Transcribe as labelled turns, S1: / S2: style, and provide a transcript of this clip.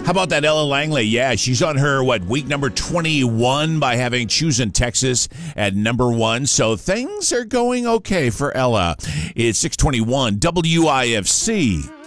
S1: How about that Ella Langley? Yeah, she's on her, week number 21 by having Choosing Texas at number 1. So things are going okay for Ella. It's 621 WIFC.